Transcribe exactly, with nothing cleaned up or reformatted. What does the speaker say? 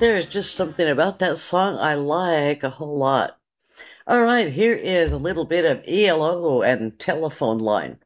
there's just something about that song I like a whole lot. All right, here is a little bit of E L O and Telephone Line.